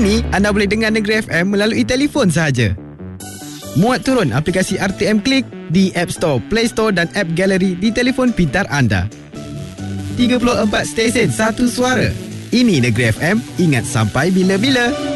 Kini, anda boleh dengar Negeri FM melalui telefon sahaja. Muat turun aplikasi RTM Klik di App Store, Play Store dan App Gallery di telefon pintar anda. 34 stesen, satu suara. Ini Negeri FM, ingat sampai bila-bila.